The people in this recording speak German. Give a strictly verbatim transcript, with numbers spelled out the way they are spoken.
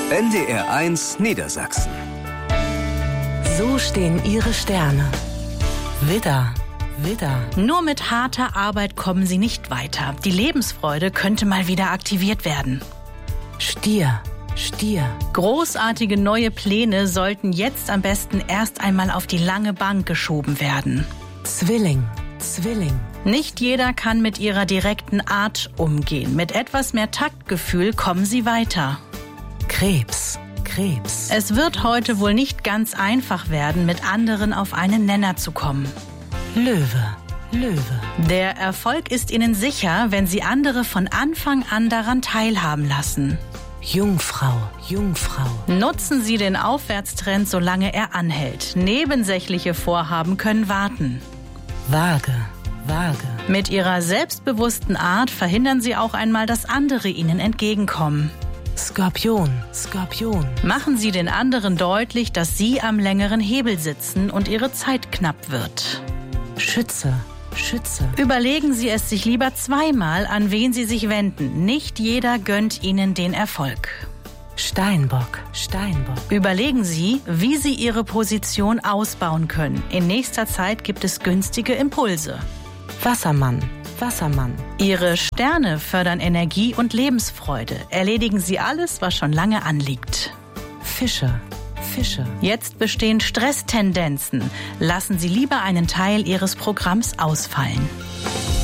N D R eins Niedersachsen. So stehen Ihre Sterne. Widder, Widder. Nur mit harter Arbeit kommen Sie nicht weiter. Die Lebensfreude könnte mal wieder aktiviert werden. Stier, Stier. Großartige neue Pläne sollten jetzt am besten erst einmal auf die lange Bank geschoben werden. Zwilling, Zwilling. Nicht jeder kann mit ihrer direkten Art umgehen. Mit etwas mehr Taktgefühl kommen Sie weiter. Krebs, Krebs. Es wird heute wohl nicht ganz einfach werden, mit anderen auf einen Nenner zu kommen. Löwe, Löwe. Der Erfolg ist Ihnen sicher, wenn Sie andere von Anfang an daran teilhaben lassen. Jungfrau, Jungfrau. Nutzen Sie den Aufwärtstrend, solange er anhält. Nebensächliche Vorhaben können warten. Waage, Waage. Mit Ihrer selbstbewussten Art verhindern Sie auch einmal, dass andere Ihnen entgegenkommen. Skorpion, Skorpion. Machen Sie den anderen deutlich, dass Sie am längeren Hebel sitzen und Ihre Zeit knapp wird. Schütze, Schütze. Überlegen Sie es sich lieber zweimal, an wen Sie sich wenden. Nicht jeder gönnt Ihnen den Erfolg. Steinbock, Steinbock. Überlegen Sie, wie Sie Ihre Position ausbauen können. In nächster Zeit gibt es günstige Impulse. Wassermann, Wassermann. Ihre Sterne fördern Energie und Lebensfreude. Erledigen Sie alles, was schon lange anliegt. Fische, Fische. Jetzt bestehen Stresstendenzen. Lassen Sie lieber einen Teil Ihres Programms ausfallen.